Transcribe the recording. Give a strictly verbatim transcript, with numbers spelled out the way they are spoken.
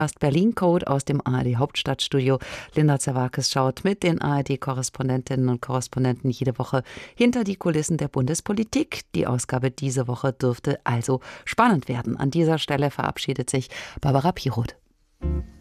Berlin Code aus dem A R D Hauptstadtstudio. Linda Zerwakis schaut mit den A R D-Korrespondentinnen und Korrespondenten jede Woche hinter die Kulissen der Bundespolitik. Die Ausgabe diese Woche dürfte also spannend werden. An dieser Stelle verabschiedet sich Barbara Piroth.